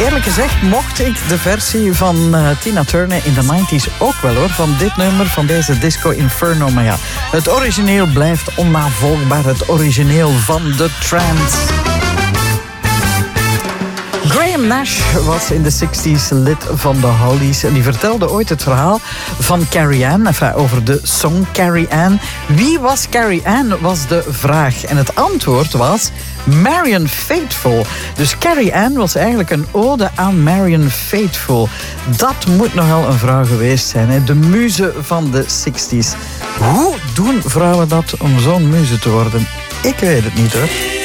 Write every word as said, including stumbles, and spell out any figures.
Eerlijk gezegd mocht ik de versie van uh, Tina Turner in de negentig ook wel hoor. Van dit nummer, van deze Disco Inferno. Maar ja, het origineel blijft onnavolgbaar. Het origineel van The Tramps. Graham Nash was in de zestig's lid van de Hollies. En die vertelde ooit het verhaal van Carrie Ann. Enfin, over de song Carrie Ann. Wie was Carrie Ann, was de vraag. En het antwoord was Marianne Faithfull. Dus Carrie Ann was eigenlijk een ode aan Marianne Faithfull. Dat moet nogal een vrouw geweest zijn. Hè? De muze van de zestig's. Hoe doen vrouwen dat om zo'n muze te worden? Ik weet het niet hoor.